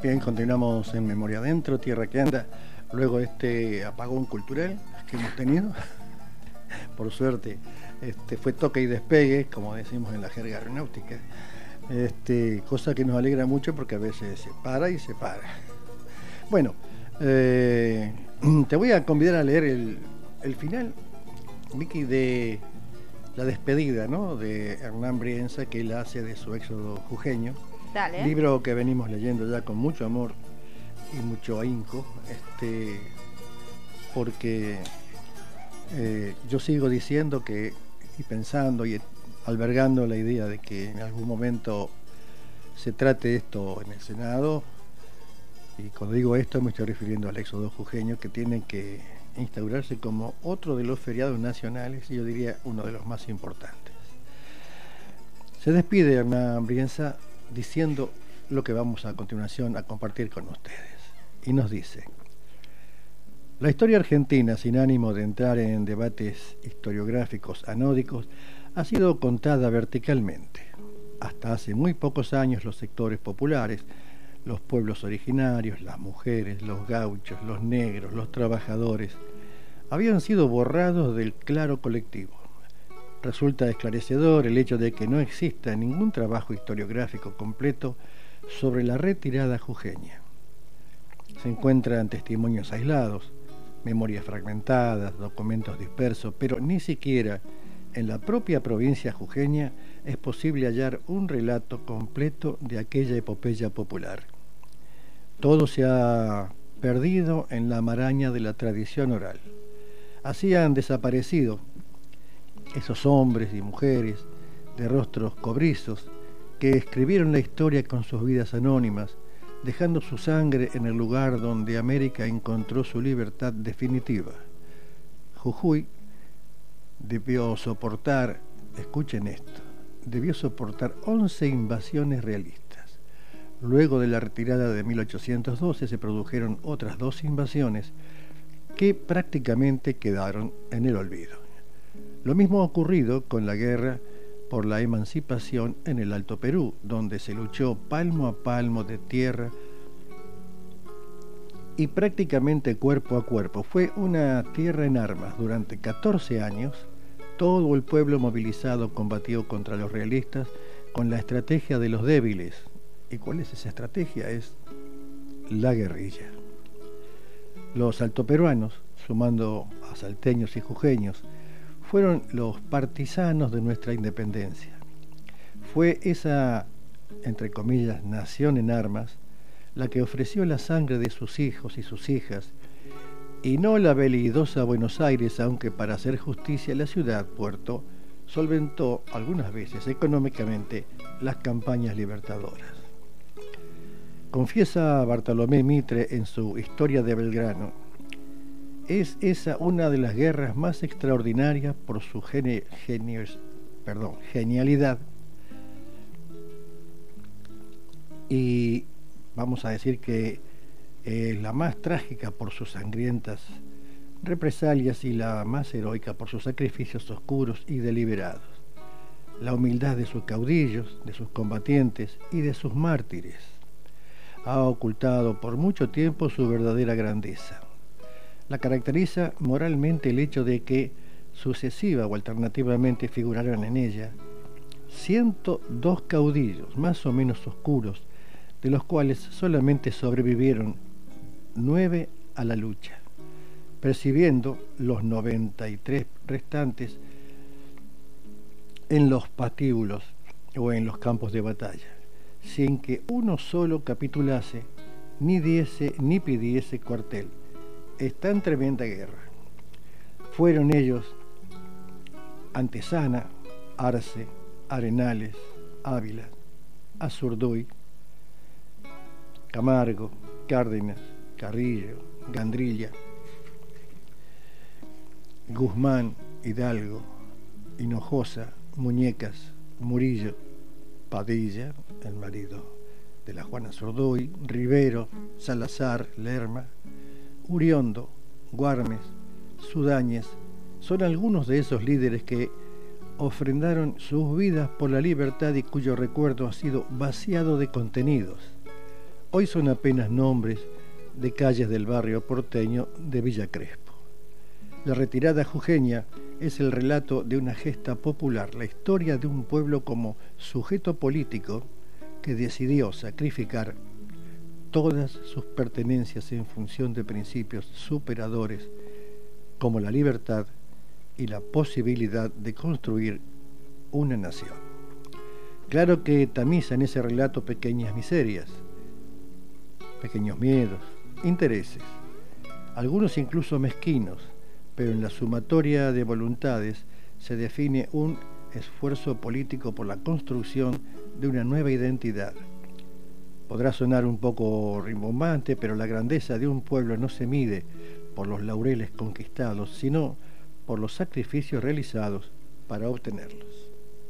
Bien, continuamos en Memoria Adentro, Tierra que Anda, luego de este apagón cultural que hemos tenido. Por suerte, fue toque y despegue, como decimos en la jerga aeronáutica, cosa que nos alegra mucho porque a veces se para y se para. Bueno, te voy a convidar a leer el final, Vicky, de la despedida, ¿no?, de Hernán Brienza, que él hace de su éxodo jujeño. Dale. Libro que venimos leyendo ya con mucho amor y mucho ahínco, porque yo sigo diciendo que, y pensando y albergando la idea de que en algún momento se trate esto en el Senado, y cuando digo esto me estoy refiriendo al éxodo jujeño, que tiene que instaurarse como otro de los feriados nacionales, y yo diría uno de los más importantes. Se despide Hernán Brienza diciendo lo que vamos a continuación a compartir con ustedes, y nos dice: la historia argentina, sin ánimo de entrar en debates historiográficos anódicos, ha sido contada verticalmente. Hasta hace muy pocos años los sectores populares, los pueblos originarios, las mujeres, los gauchos, los negros, los trabajadores, habían sido borrados del claro colectivo. Resulta esclarecedor el hecho de que no exista ningún trabajo historiográfico completo sobre la retirada jujeña. Se encuentran testimonios aislados, memorias fragmentadas, documentos dispersos, pero ni siquiera en la propia provincia jujeña es posible hallar un relato completo de aquella epopeya popular. Todo se ha perdido en la maraña de la tradición oral. Así han desaparecido esos hombres y mujeres de rostros cobrizos que escribieron la historia con sus vidas anónimas, dejando su sangre en el lugar donde América encontró su libertad definitiva. Jujuy debió soportar, escuchen esto, debió soportar 11 invasiones realistas. Luego de la retirada de 1812 se produjeron otras 2 invasiones que prácticamente quedaron en el olvido. Lo mismo ha ocurrido con la guerra por la emancipación en el Alto Perú, donde se luchó palmo a palmo de tierra y prácticamente cuerpo a cuerpo. Fue una tierra en armas. Durante 14 años, todo el pueblo movilizado combatió contra los realistas con la estrategia de los débiles. ¿Y cuál es esa estrategia? Es la guerrilla. Los altoperuanos, sumando a salteños y jujeños, fueron los partisanos de nuestra independencia. Fue esa, entre comillas, nación en armas, la que ofreció la sangre de sus hijos y sus hijas, y no la velidosa Buenos Aires, aunque para hacer justicia la ciudad, puerto, solventó algunas veces económicamente las campañas libertadoras. Confiesa Bartolomé Mitre en su Historia de Belgrano: es esa una de las guerras más extraordinarias por su genialidad, y vamos a decir que la más trágica por sus sangrientas represalias y la más heroica por sus sacrificios oscuros y deliberados. La humildad de sus caudillos, de sus combatientes y de sus mártires ha ocultado por mucho tiempo su verdadera grandeza. La caracteriza moralmente el hecho de que sucesiva o alternativamente figuraron en ella 102 caudillos más o menos oscuros, de los cuales solamente sobrevivieron 9 a la lucha, percibiendo los 93 restantes en los patíbulos o en los campos de batalla, sin que uno solo capitulase, ni diese ni pidiese cuartel. Está en tremenda guerra. Fueron ellos Antesana, Arce, Arenales, Ávila, Azurduy, Camargo, Cárdenas, Carrillo, Gandrilla, Guzmán, Hidalgo, Hinojosa, Muñecas, Murillo, Padilla, el marido de la Juana Azurduy, Rivero, Salazar, Lerma, Uriondo, Guarmes, Sudáñez, son algunos de esos líderes que ofrendaron sus vidas por la libertad y cuyo recuerdo ha sido vaciado de contenidos. hoy son apenas nombres de calles del barrio porteño de Villa Crespo. La retirada jujeña es el relato de una gesta popular, la historia de un pueblo como sujeto político que decidió sacrificar todas sus pertenencias en función de principios superadores como la libertad y la posibilidad de construir una nación. Claro que tamiza en ese relato pequeñas miserias, pequeños miedos, intereses, algunos incluso mezquinos, pero en la sumatoria de voluntades se define un esfuerzo político por la construcción de una nueva identidad. Podrá sonar un poco rimbombante, pero la grandeza de un pueblo no se mide por los laureles conquistados, sino por los sacrificios realizados para obtenerlos.